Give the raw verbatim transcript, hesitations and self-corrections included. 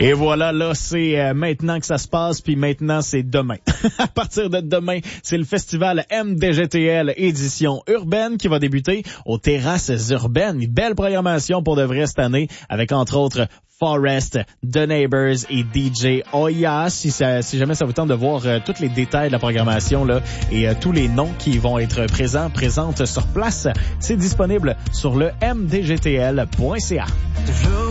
Et voilà, là, c'est euh, maintenant que ça se passe, puis maintenant, c'est demain. À partir de demain, c'est le festival M D G T L édition urbaine qui va débuter aux Terrasses urbaines. Une belle programmation pour de vrai cette année, avec entre autres Forest, The Neighbors et D J Oya. Si, ça, si jamais ça vous tente de voir euh, tous les détails de la programmation là et euh, tous les noms qui vont être présents, présentes sur place, c'est disponible sur le m d g t l point c a.